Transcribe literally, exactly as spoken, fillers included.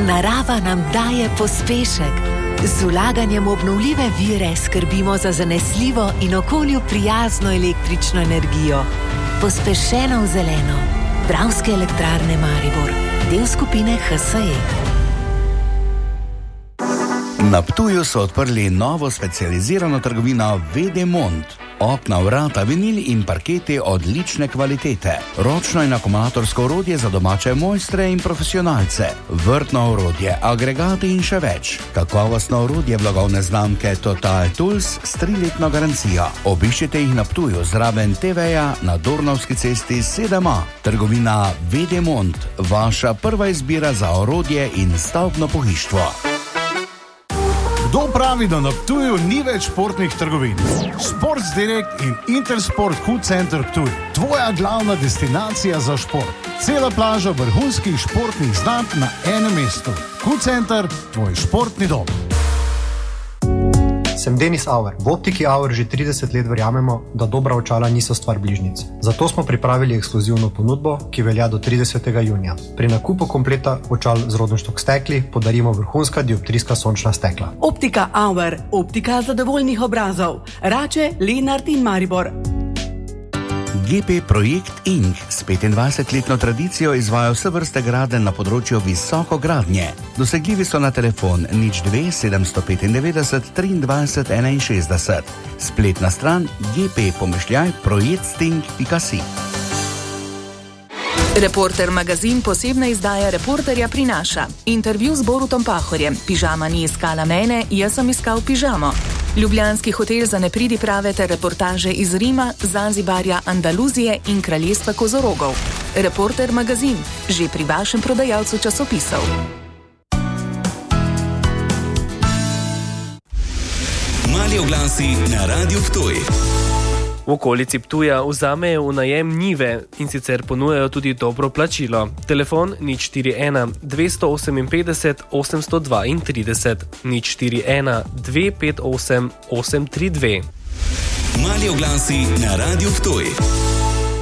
Narava nam daje pospešek. Z vlaganjem v obnovljive vire skrbimo za zanesljivo in okolju prijazno električno energijo. Pospešeno v zeleno. Dravske elektrarne Maribor. Del skupine H S E. Na Ptuju so odprli novo specializirano trgovino Vedemont. Okna, vrata, vinil in parketi odlične kvalitete. Ročno in akumulatorsko orodje za domače mojstre in profesionalce. Vrtno orodje, agregati in še več. Kakovostno orodje blagovne znamke Total Tools s triletno garancijo. Obiščite jih na Ptuju zraven T V-ja na Dornovski cesti sedem A. Trgovina Vedemont, vaša prva izbira za orodje in stavbno pohištvo. Kdo pravi, da na Ptuju ni več športnih trgovin? Sports Direct in Intersport Q Center Ptuj. Tvoja glavna destinacija za šport. Cela plaža vrhunskih športnih znamk na enem mestu. Q Center, tvoj športni dom. Sem Denis Auer. V Optiki Auer že trideset let verjamemo, da dobra očala niso stvar bližnjic. Zato smo pripravili ekskluzivno ponudbo, ki velja do tridesetega junija. Pri nakupu kompleta očal z Rodenstock stekli podarimo vrhunska dioptrijska sončna stekla. Optika Auer. Optika zadovoljnih obrazov. Rače, Lenart in Maribor. G P Projekt Incorporated s petindvajsetletno tradicijo izvaja vse vrste gradenj na področju visokogradnje. Dosegljivi so na telefon nič dve sedem devetdeset pet dvajset triindvajset enainšestdeset. Spletna stran g p pomišljaj projektsting pika si. Reporter magazin posebna izdaja Reporterja prinaša. Intervju z Borutom Pahorjem. Pižama ni iskala mene, jaz sem iskal pižamo. Ljubljanski hotel za nepridiprave ter reportaže iz Rima, Zanzibarja, Andaluzije in kraljestva kozorogov. Reporter magazin, že pri vašem prodajalcu časopisov. Mali oglasi na Radiu Ptuj. V okolici Ptuja vzamejo v najem njive in sicer ponujajo tudi dobro plačilo. Telefon nič štiri ena dve oseminpetdeset osemsto dvaintrideset, nič štiri ena dve pet osem osem tri dve. Mali oglasi na Radiu Ptuj.